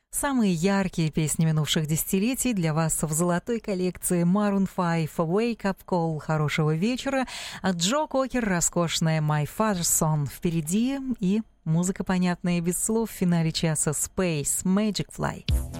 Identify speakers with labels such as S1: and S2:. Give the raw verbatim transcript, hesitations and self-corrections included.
S1: Самые яркие песни минувших десятилетий для вас в золотой коллекции Maroon пять «Wake Up Call». Хорошего вечера. А Джо Кокер роскошная «My Father's Son» впереди и музыка, понятная без слов, в финале часа «Space Magic Fly».